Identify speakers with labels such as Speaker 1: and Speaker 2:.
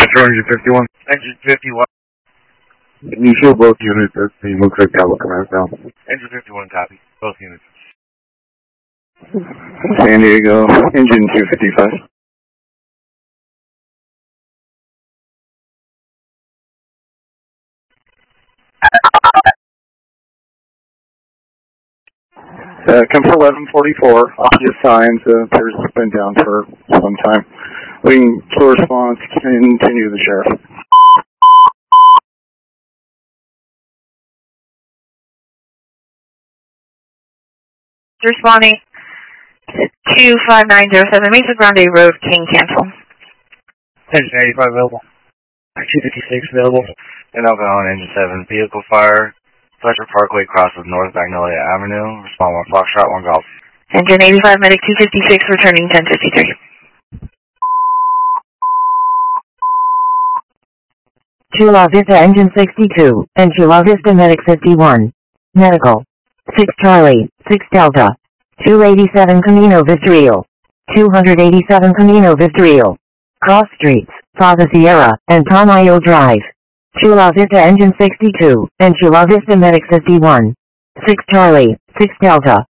Speaker 1: Metro Engine 51.
Speaker 2: Engine 51.
Speaker 1: Can you show both units as the looks like Cabo commands down?
Speaker 2: Engine 51 copy. Both units.
Speaker 1: San Diego, Engine 255. Come for 1144. Obvious signs appears it's been down for some time. Waiting for response. Continue the sheriff.
Speaker 3: Responding 25907 Mesa Grande Road, King, cancel.
Speaker 4: Engine 85 available. 256 available.
Speaker 2: And I'll go on Engine 7. Vehicle fire. Fletcher Parkway crosses North Magnolia Avenue. Respond 1 Foxtrot, 1 Golf.
Speaker 3: Engine 85, medic 256, returning 1053.
Speaker 5: Chula Vista Engine 62, and Chula Vista Medic 51. Medical. 6 Charlie, 6 Delta. 287 Camino Vista 287 Camino Vista Cross Streets, Plaza Sierra, and Tamayo Drive. Chula Vista Engine 62, and Chula Vista Medic 51. 6 Charlie, 6 Delta.